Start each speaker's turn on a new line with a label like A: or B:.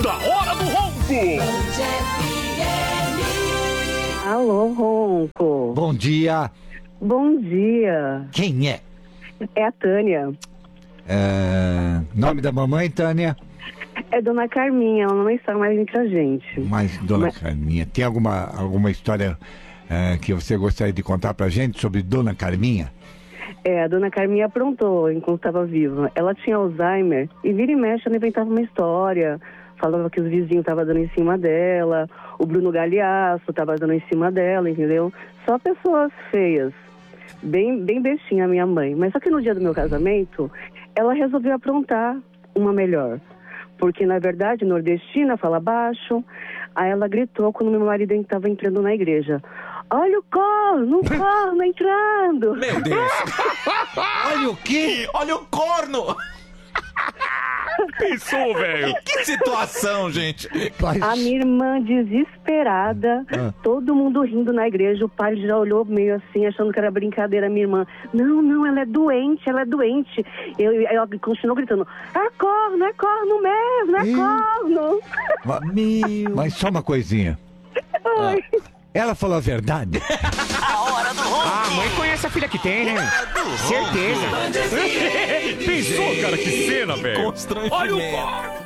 A: da Hora do Ronco.
B: Alô, Ronco.
C: Bom dia.
B: Bom dia.
C: Quem é?
B: É a Tânia.
C: Nome da mamãe, Tânia?
B: É Dona Carminha, ela não está mais entre a gente.
C: Mas, Dona Carminha, tem alguma história que você gostaria de contar pra gente sobre Dona Carminha?
B: A Dona Carminha aprontou enquanto estava viva. Ela tinha Alzheimer e vira e mexe, ela inventava uma história. Falava que os vizinhos estavam dando em cima dela, o Bruno Galhaço estava dando em cima dela, entendeu? Só pessoas feias. Bem bestinha a minha mãe. Mas só que no dia do meu casamento, ela resolveu aprontar uma melhor. Porque, na verdade, nordestina fala baixo. Aí ela gritou quando meu marido estava entrando na igreja. Olha o corno entrando.
D: Meu Deus.
C: Olha o quê?
D: Olha o corno.
A: Pensou, velho?
D: Que situação, gente.
B: A minha irmã desesperada, todo mundo rindo na igreja, o padre já olhou meio assim, achando que era brincadeira, minha irmã. Não, ela é doente. Eu continuo gritando, é corno mesmo, é corno.
C: Mas só uma coisinha.
B: Ai.
C: Ela falou a verdade.
E: A Hora do Ronco.
A: A mãe conhece a filha que tem, né? Certeza. Pensou, cara, que cena, velho?
D: Constrangimento.
A: Olha o corno.